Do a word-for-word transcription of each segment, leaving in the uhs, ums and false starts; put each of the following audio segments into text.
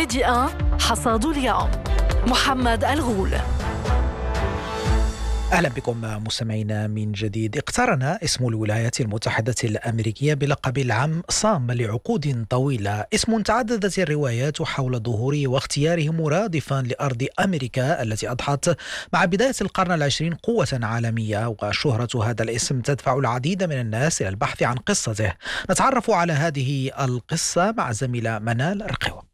بادئ حصاد اليوم. محمد الغول. أهلا بكم مستمعينا من جديد. اقترن اسم الولايات المتحدة الأمريكية بلقب العم صام لعقود طويلة، اسم تعددت الروايات حول ظهوره واختياره مرادفا لأرض أمريكا التي أضحت مع بداية القرن العشرين قوة عالمية، وشهرة هذا الاسم تدفع العديد من الناس إلى البحث عن قصته. نتعرف على هذه القصة مع زميلة منال رقيوق.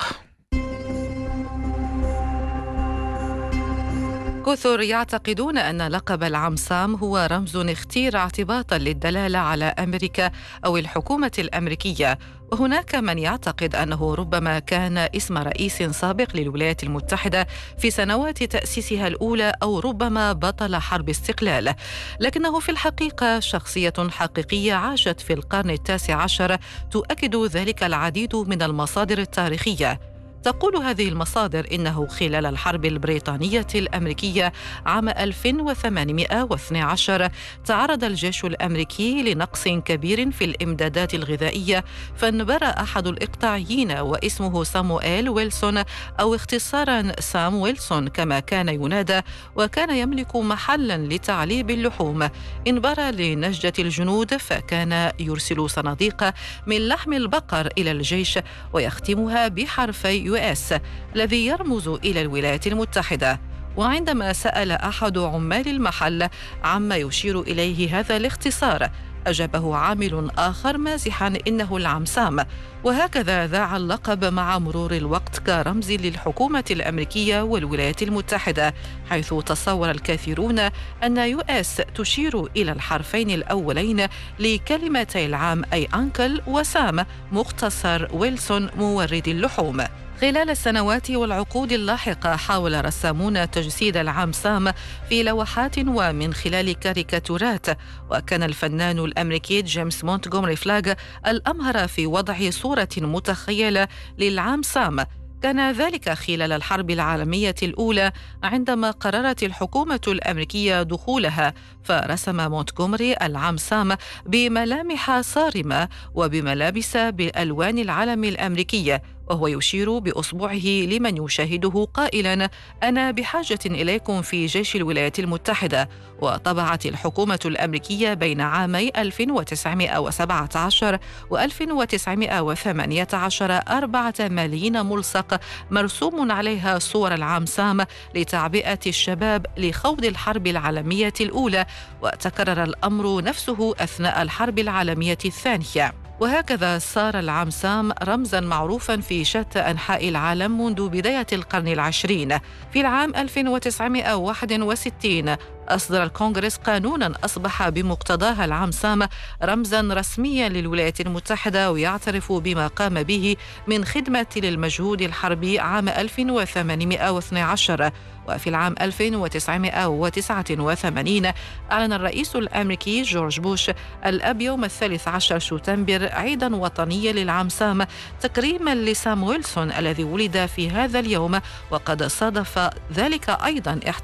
كثر يعتقدون أن لقب العم صام هو رمز اختير اعتباطا للدلالة على أمريكا أو الحكومة الأمريكية، وهناك من يعتقد أنه ربما كان اسم رئيس سابق للولايات المتحدة في سنوات تأسيسها الأولى، أو ربما بطل حرب استقلال، لكنه في الحقيقة شخصية حقيقية عاشت في القرن التاسع عشر، تؤكد ذلك العديد من المصادر التاريخية. تقول هذه المصادر إنه خلال الحرب البريطانية الأمريكية عام ألف وثمانمائة واثني عشر تعرض الجيش الأمريكي لنقص كبير في الإمدادات الغذائية، فانبرى أحد الإقطاعيين واسمه سامويل ويلسون، أو اختصارا سام ويلسون كما كان ينادى، وكان يملك محلا لتعليب اللحوم. انبرى لنجدة الجنود، فكان يرسل صناديق من لحم البقر إلى الجيش ويختمها بحرفي يو إس الذي يرمز إلى الولايات المتحدة. وعندما سأل أحد عمال المحل عما يشير إليه هذا الاختصار، أجابه عامل آخر مازحا إنه العم صام، وهكذا ذاع اللقب مع مرور الوقت كرمز للحكومة الأمريكية والولايات المتحدة، حيث تصور الكثيرون أن يو إس تشير إلى الحرفين الأولين لكلمتي العام، أي أنكل، وسام مختصر ويلسون مورد اللحوم. خلال السنوات والعقود اللاحقة حاول رسامون تجسيد العم صام في لوحات ومن خلال كاريكاتورات، وكان الفنان الأمريكي جيمس مونتغومري فلاغ الأمهر في وضع صورة متخيلة للعم صام. كان ذلك خلال الحرب العالمية الأولى عندما قررت الحكومة الأمريكية دخولها، فرسم مونتغومري العم صام بملامح صارمة وبملابس بألوان العلم الأمريكية، وهو يشير بأصبعه لمن يشاهده قائلا: أنا بحاجة إليكم في جيش الولايات المتحدة. وطبعت الحكومة الأمريكية بين عامي ألف وتسعمائة وسبعة عشر و ألف وتسعمائة وثمانية عشر أربعة ملايين ملصق مرسوم عليها صور العم صام لتعبئة الشباب لخوض الحرب العالمية الأولى، وتكرر الأمر نفسه أثناء الحرب العالمية الثانية. وهكذا صار العم صام رمزاً معروفاً في شتى أنحاء العالم منذ بداية القرن العشرين. في العام ألف وتسعمائة وواحد وستين أصدر الكونغرس قانوناً أصبح بمقتضاه العم صام رمزاً رسمياً للولايات المتحدة، ويعترف بما قام به من خدمة للمجهود الحربي عام ألف وثمانمائة واثني عشر. وفي العام ألف وتسعمائة وتسعة وثمانين أعلن الرئيس الأمريكي جورج بوش الأب يوم الثالث عشر سبتمبر عيداً وطنيا للعم صام تكريماً لسام ويلسون الذي ولد في هذا اليوم، وقد صادف ذلك أيضاً